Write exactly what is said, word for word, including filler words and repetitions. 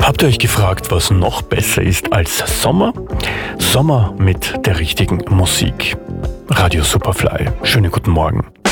Habt ihr euch gefragt, was noch besser ist als Sommer? Sommer mit der richtigen Musik. Radio Superfly. Schönen guten Morgen.